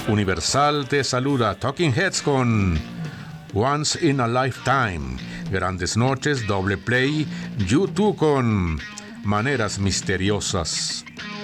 Universal te saluda Talking Heads con Once in a Lifetime. Grandes Noches, Doble Play, U2 con Maneras Misteriosas.